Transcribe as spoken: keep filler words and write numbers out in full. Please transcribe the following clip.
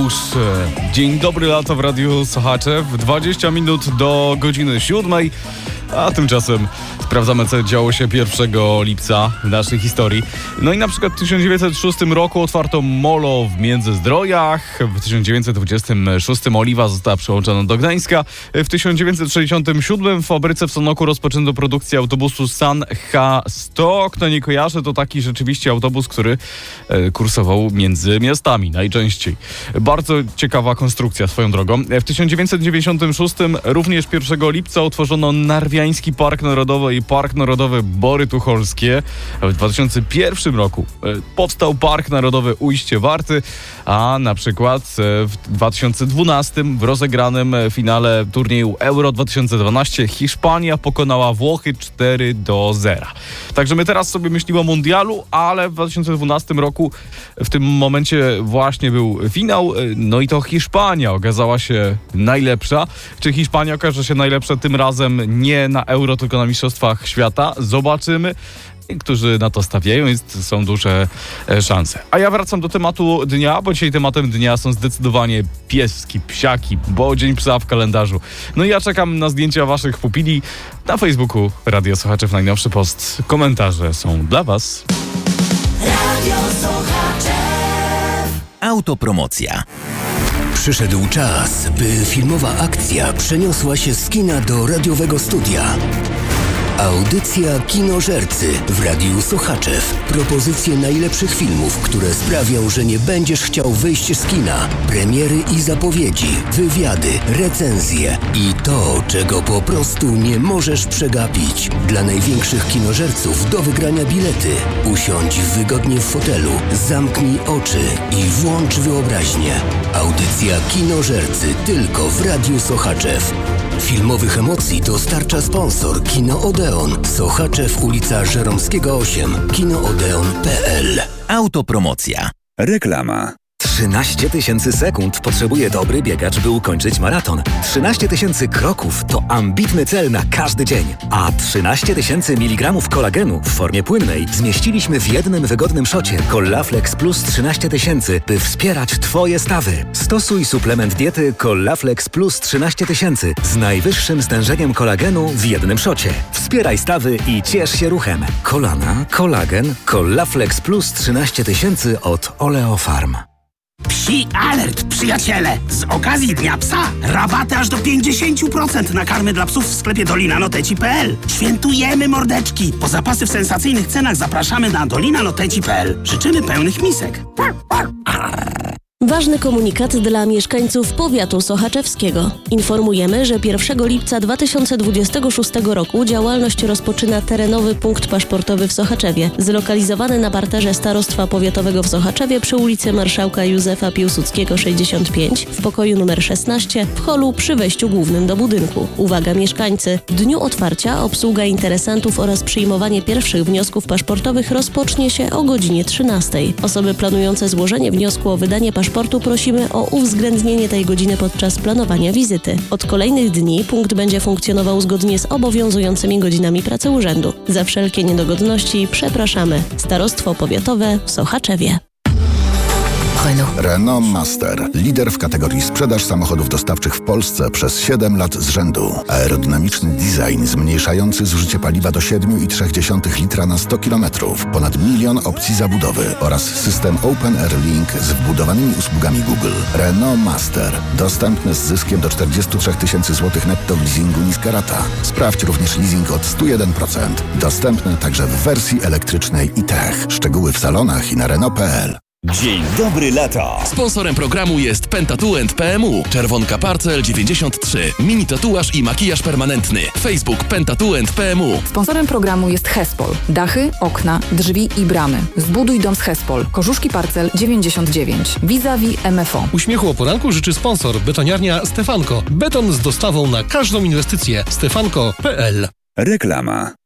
Już dzień dobry, lato w Radiu Sochaczew. dwadzieścia minut do godziny siódmej, a tymczasem sprawdzamy, co działo się pierwszego lipca w naszej historii. No i na przykład w tysiąc dziewięćset szóstym roku otwarto molo w Międzyzdrojach. W tysiąc dziewięćset dwudziestym szóstym Oliwa została przyłączona do Gdańska. W tysiąc dziewięćset sześćdziesiątym siódmym w fabryce w Sanoku rozpoczęto produkcję autobusu San H sto. Kto nie kojarzy, to taki rzeczywiście autobus, który kursował między miastami najczęściej. Bardzo ciekawa konstrukcja swoją drogą. W tysiąc dziewięćset dziewięćdziesiątym szóstym również pierwszego lipca utworzono Narwiański Park Narodowy i Park Narodowy Bory Tucholskie. W dwa tysiące pierwszym roku powstał Park Narodowy Ujście Warty, a na przykład w dwa tysiące dwunastym w rozegranym finale turnieju Euro dwa tysiące dwanaście Hiszpania pokonała Włochy cztery do zera. Także my teraz sobie myślimy o mundialu, ale w dwa tysiące dwunastym roku w tym momencie właśnie był finał, no i to Hiszpania okazała się najlepsza. Czy Hiszpania okaże się najlepsza tym razem nie na Euro, tylko na Mistrzostwach Świata? Zobaczymy. Niektórzy na to stawiają, jest, są duże e, szanse. A ja wracam do tematu dnia, bo dzisiaj tematem dnia są zdecydowanie pieski, psiaki, bo Dzień Psa w kalendarzu. No i ja czekam na zdjęcia waszych pupili na Facebooku Radio Sochaczew. Najnowszy post, komentarze są dla was. Radio Sochaczew. Autopromocja. Przyszedł czas, by filmowa akcja przeniosła się z kina do radiowego studia. Audycja Kinożercy w Radiu Sochaczew. Propozycje najlepszych filmów, które sprawią, że nie będziesz chciał wyjść z kina. Premiery i zapowiedzi, wywiady, recenzje i to, czego po prostu nie możesz przegapić. Dla największych kinożerców do wygrania bilety. Usiądź wygodnie w fotelu, zamknij oczy i włącz wyobraźnię. Audycja Kinożercy tylko w Radiu Sochaczew. Filmowych emocji dostarcza sponsor Kino Odeon, Sochaczew, ulica Żeromskiego osiem, kinoodeon kropka p l. Autopromocja. Reklama. trzynaście tysięcy sekund potrzebuje dobry biegacz, by ukończyć maraton. trzynaście tysięcy kroków to ambitny cel na każdy dzień. A trzynaście tysięcy miligramów kolagenu w formie płynnej zmieściliśmy w jednym wygodnym szocie Collaflex Plus trzynaście tysięcy, by wspierać Twoje stawy. Stosuj suplement diety Collaflex Plus trzynaście tysięcy z najwyższym stężeniem kolagenu w jednym szocie. Wspieraj stawy i ciesz się ruchem. Kolana, kolagen, Collaflex Plus trzynaście tysięcy od Oleofarm. Psi alert, przyjaciele! Z okazji Dnia Psa rabaty aż do pięćdziesiąt procent na karmy dla psów w sklepie dolina noteci kropka p l. Świętujemy, mordeczki! Po zapasy w sensacyjnych cenach zapraszamy na dolina noteci kropka p l. Życzymy pełnych misek. Ważny komunikat dla mieszkańców powiatu sochaczewskiego. Informujemy, że pierwszego lipca dwa tysiące dwudziestego szóstego roku działalność rozpoczyna terenowy punkt paszportowy w Sochaczewie, zlokalizowany na parterze Starostwa Powiatowego w Sochaczewie przy ulicy Marszałka Józefa Piłsudskiego sześćdziesiąt pięć w pokoju numer szesnaście w holu przy wejściu głównym do budynku. Uwaga mieszkańcy! W dniu otwarcia obsługa interesantów oraz przyjmowanie pierwszych wniosków paszportowych rozpocznie się o godzinie trzynastej. Osoby planujące złożenie wniosku o wydanie paszportu prosimy o uwzględnienie tej godziny podczas planowania wizyty. Od kolejnych dni punkt będzie funkcjonował zgodnie z obowiązującymi godzinami pracy urzędu. Za wszelkie niedogodności przepraszamy. Starostwo Powiatowe w Sochaczewie. Renault Master. Lider w kategorii sprzedaż samochodów dostawczych w Polsce przez siedem lat z rzędu. Aerodynamiczny design zmniejszający zużycie paliwa do siedem i trzy dziesiąte litra na sto kilometrów. Ponad milion opcji zabudowy oraz system Open Air Link z wbudowanymi usługami Google. Renault Master. Dostępny z zyskiem do czterdzieści trzy tysięcy złotych netto w leasingu niska rata. Sprawdź również leasing od sto jeden procent. Dostępny także w wersji elektrycznej i tech. Szczegóły w salonach i na Renault kropka p l. Dzień dobry lata. Sponsorem programu jest Pentatuent P M U. Czerwonka Parcel dziewięćdziesiąt trzy. Mini tatuaż i makijaż permanentny. Facebook Pentatuent P M U. Sponsorem programu jest Hespol. Dachy, okna, drzwi i bramy. Zbuduj dom z Hespol. Korzuszki Parcel dziewięćdziesiąt dziewięć. Vis-a-vis M F O. Uśmiechu o poranku życzy sponsor. Betoniarnia Stefanko. Beton z dostawą na każdą inwestycję. stefanko kropka p l. Reklama.